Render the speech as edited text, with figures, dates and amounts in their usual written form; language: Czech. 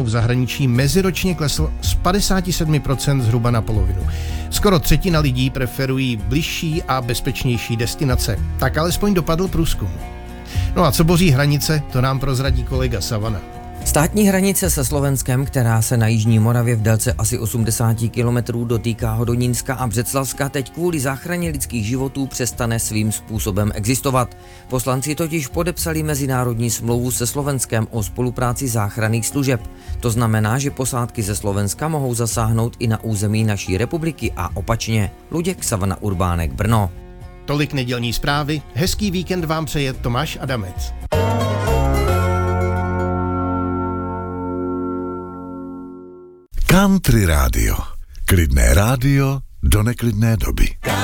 v zahraničí meziročně klesl z 57% zhruba na polovinu. Skoro třetina lidí preferují bližší a bezpečnější destinace. Tak alespoň dopadl průzkum. No a co boří hranice, to nám prozradí kolega Savana. Státní hranice se Slovenskem, která se na jižní Moravě v délce asi 80 kilometrů dotýká Hodonínska a Břeclavska, teď kvůli záchraně lidských životů přestane svým způsobem existovat. Poslanci totiž podepsali mezinárodní smlouvu se Slovenskem o spolupráci záchranných služeb. To znamená, že posádky ze Slovenska mohou zasáhnout i na území naší republiky a opačně. Luděk, Savana, Urbánek, Brno. Tolik nedělní zprávy, hezký víkend vám přeje Tomáš Adamec. Country rádio. Klidné rádio do neklidné doby.